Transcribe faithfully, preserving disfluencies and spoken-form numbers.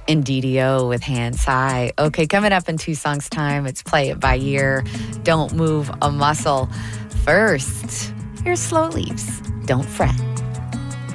and D D O with Hands High. Okay, coming up in two songs' time, it's Play It By Ear, Don't Move a Muscle. First, here's Slow Leaves, Don't Fret.